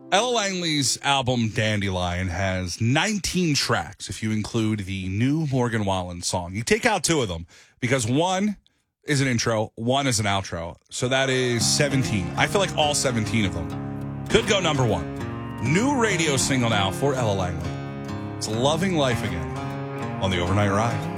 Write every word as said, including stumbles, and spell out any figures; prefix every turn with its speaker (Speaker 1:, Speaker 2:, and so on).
Speaker 1: Ella Langley's album Dandelion has nineteen tracks if you include the new Morgan Wallen song. You take out two of them because one is an intro, one is an outro. So that is seventeen. I feel like all seventeen of them could go number one. New radio single now for Ella Langley. It's Loving Life Again on the Overnight Ride.